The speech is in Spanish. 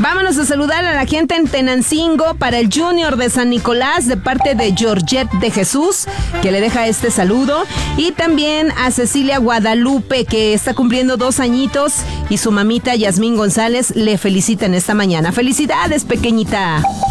Vámonos a saludar a la gente en Tenancingo para el Junior de San Nicolás de parte de Georgette de Jesús, que le deja este saludo. Y también a Cecilia Guadalupe, que está cumpliendo 2 añitos, y su mamita Yasmín González le felicitan esta mañana. ¡Felicidades, pequeñita!